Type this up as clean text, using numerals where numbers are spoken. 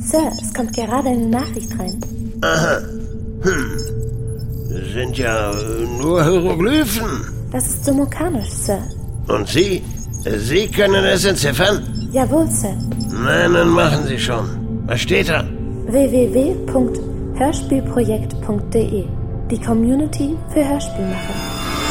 Sir, es kommt gerade eine Nachricht rein. Aha. Sind ja nur Hieroglyphen. Das ist Sumokanisch, Sir. Und Sie? Sie können es entziffern? Jawohl, Sir. Na, nun machen Sie schon. Was steht da? www.hörspielprojekt.de. Die Community für Hörspielmacher.